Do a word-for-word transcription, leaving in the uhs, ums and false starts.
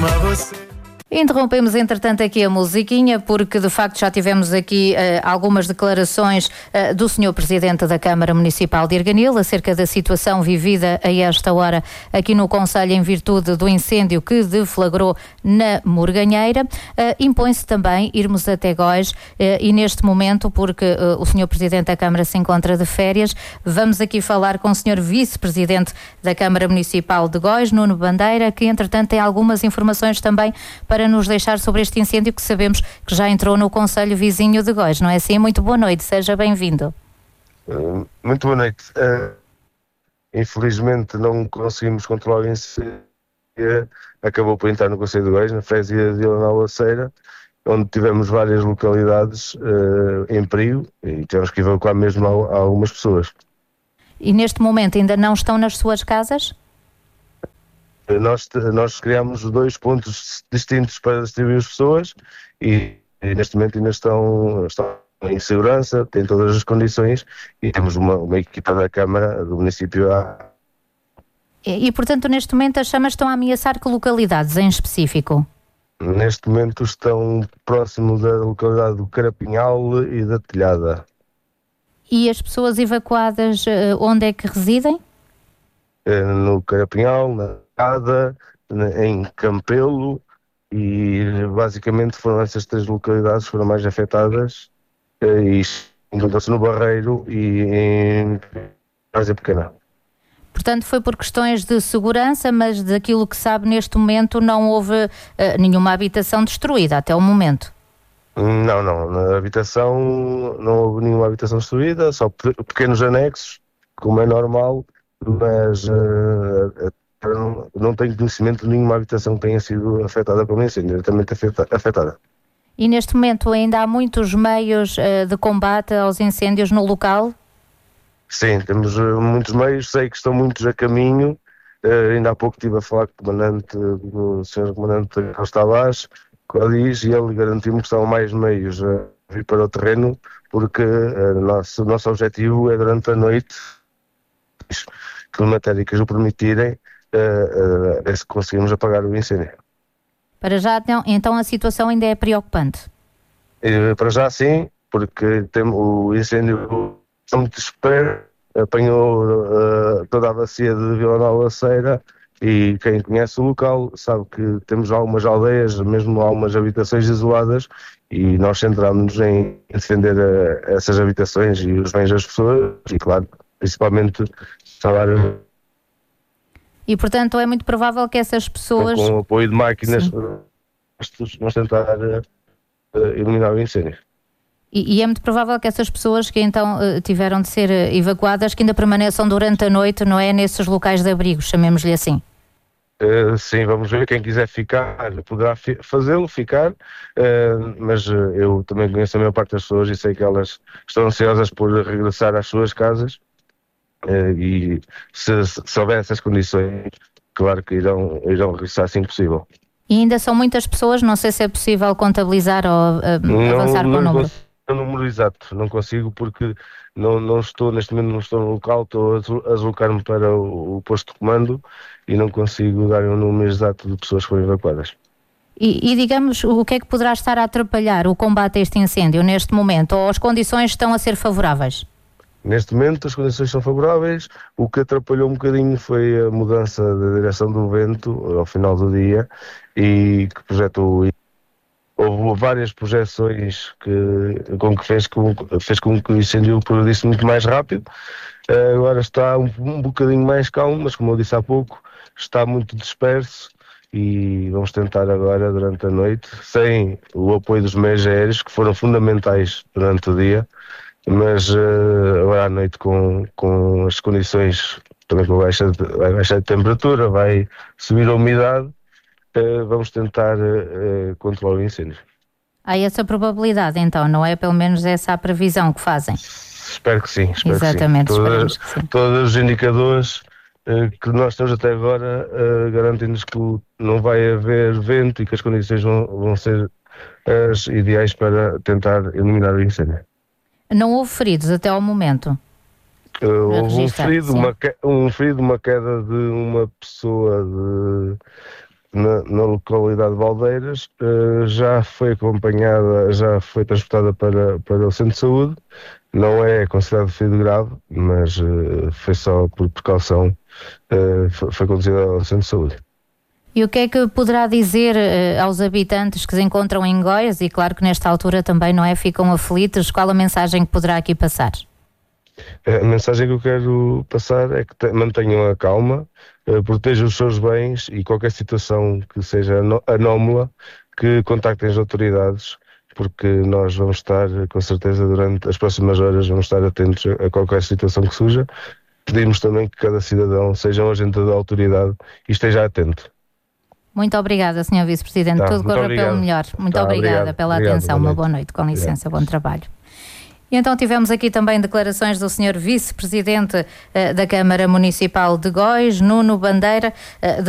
Interrompemos, entretanto, aqui a musiquinha, porque de facto já tivemos aqui uh, algumas declarações uh, do senhor Presidente da Câmara Municipal de Arganil acerca da situação vivida a esta hora aqui no concelho em virtude do incêndio que deflagrou na Morganheira. Uh, impõe-se também irmos até Góis uh, e neste momento, porque uh, o senhor Presidente da Câmara se encontra de férias, vamos aqui falar com o senhor Vice-Presidente da Câmara Municipal de Góis, Nuno Bandeira, que entretanto tem algumas informações também para nos deixar sobre este incêndio que sabemos que já entrou no concelho vizinho de Góis, não é assim? Muito boa noite, seja bem-vindo. Uh, muito boa noite. Uh, infelizmente não conseguimos controlar o incêndio, acabou por entrar no concelho de Góis, na freguesia de Vila Nova de Ceira, onde tivemos várias localidades uh, em perigo e tivemos que evacuar mesmo a, a algumas pessoas. E neste momento ainda não estão nas suas casas? Nós, nós criámos dois pontos distintos para distribuir as pessoas e, e neste momento ainda estão, estão em segurança, têm todas as condições e temos uma, uma equipa da Câmara do município a... E, e portanto neste momento as chamas estão a ameaçar que localidades em específico? Neste momento estão próximo da localidade do Carapinhal e da Telhada. E as pessoas evacuadas onde é que residem? No Carapinhal, na Telhada, em Campelo, e basicamente foram essas três localidades que foram mais afetadas, e encontram-se no Barreiro e em Várzea Pequena. Portanto, foi por questões de segurança, mas daquilo que sabe neste momento não houve uh, nenhuma habitação destruída até o momento? Não, não, na habitação não houve nenhuma habitação destruída, só pequenos anexos, como é normal, mas uh, não, não tenho conhecimento de nenhuma habitação que tenha sido afetada pelo incêndio, diretamente afetada. E neste momento ainda há muitos meios uh, de combate aos incêndios no local? Sim, temos uh, muitos meios, sei que estão muitos a caminho, uh, ainda há pouco estive a falar com o comandante, o senhor comandante Carlos Tavares, Codis, e ele garantiu-me que estão mais meios a vir para o terreno, porque uh, nosso, o nosso objetivo é durante a noite, que matéricas o permitirem, uh, uh, é se conseguimos apagar o incêndio. Para já, então, a situação ainda é preocupante? Uh, para já sim, porque tem, o incêndio está muito disperso, apanhou uh, toda a bacia de Vila Nova de Ceira, e quem conhece o local sabe que temos algumas aldeias, mesmo algumas habitações isoladas, e nós centramos-nos em defender uh, essas habitações e os bens das pessoas, e claro, principalmente salário. E portanto é muito provável que essas pessoas... Com o apoio de máquinas, vamos tentar uh, eliminar o incêndio. E, e é muito provável que essas pessoas que então uh, tiveram de ser uh, evacuadas, que ainda permaneçam durante a noite, não é? Nesses locais de abrigo, chamemos-lhe assim. Uh, sim, vamos ver, quem quiser ficar poderá fi- fazê-lo, ficar, uh, mas uh, eu também conheço a maior parte das pessoas e sei que elas estão ansiosas por regressar às suas casas, uh, e se, se houver essas condições, claro que irão, irão regressar assim que possível. E ainda são muitas pessoas, não sei se é possível contabilizar ou uh, avançar não, com o número. O número exato, não consigo porque não, não estou, neste momento não estou no local, estou a deslocar-me para o, o posto de comando e não consigo dar um número exato de pessoas que foram evacuadas. E, e digamos, o que é que poderá estar a atrapalhar o combate a este incêndio neste momento, ou as condições estão a ser favoráveis? Neste momento as condições são favoráveis, o que atrapalhou um bocadinho foi a mudança da direção do vento ao final do dia e que projetou. Houve várias projeções que, com que fez com, fez com que o incêndio progredisse muito mais rápido. Uh, agora está um, um bocadinho mais calmo, mas como eu disse há pouco, está muito disperso e vamos tentar agora durante a noite, sem o apoio dos meios aéreos, que foram fundamentais durante o dia, mas uh, agora à noite com, com as condições, também com a baixa de, vai baixar de temperatura, vai subir a umidade, Uh, vamos tentar uh, controlar o incêndio. Há essa probabilidade então, não é? Pelo menos essa a previsão que fazem. Espero que sim. Espero Exatamente, que sim. Todas, que sim. Todos os indicadores uh, que nós temos até agora uh, garantem-nos que não vai haver vento e que as condições vão, vão ser as ideais para tentar eliminar o incêndio. Não houve feridos até ao momento? Uh, houve um ferido, uma, um ferido, uma queda de uma pessoa de na, na localidade de Valdeiras, uh, já foi acompanhada, já foi transportada para, para o centro de saúde. Não é considerado ferido grave, mas uh, foi só por precaução, uh, foi, foi conduzida ao centro de saúde. E o que é que poderá dizer uh, aos habitantes que se encontram em Góis e claro que nesta altura também, não é, ficam aflitos? Qual a mensagem que poderá aqui passar? A mensagem que eu quero passar é que te, mantenham a calma, uh, protejam os seus bens e qualquer situação que seja anómala, que contactem as autoridades, porque nós vamos estar, com certeza, durante as próximas horas, vamos estar atentos a, a qualquer situação que surja. Pedimos também que cada cidadão seja um agente da autoridade e esteja atento. Muito obrigada, senhor Vice-Presidente. Tá, Tudo corra pelo melhor. Muito tá, obrigada obrigado, pela obrigado, atenção. Uma boa noite. Com licença, obrigado. Bom trabalho. E então tivemos aqui também declarações do senhor Vice-Presidente uh, da Câmara Municipal de Góis, Nuno Bandeira, uh, de